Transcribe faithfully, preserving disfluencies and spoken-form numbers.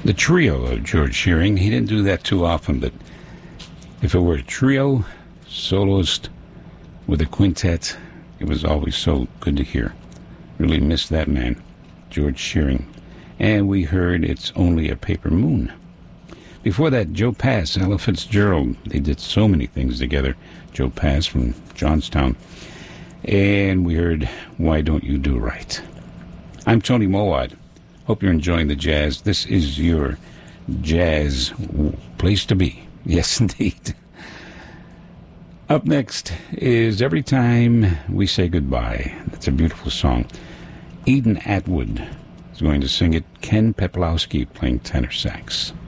The trio of George Shearing. He didn't do that too often, but if it were a trio, soloist with a quintet, it was always so good to hear. Really missed that man, George Shearing. And we heard It's Only a Paper Moon. Before that, Joe Pass, Ella Fitzgerald. They did so many things together. Joe Pass from Johnstown. And we heard Why Don't You Do Right. I'm Tony Mowat. Hope you're enjoying the jazz. This is your jazz place to be. Yes, indeed. Up next is Every Time We Say Goodbye. That's a beautiful song. Eden Atwood is going to sing it. Ken Peplowski playing tenor sax.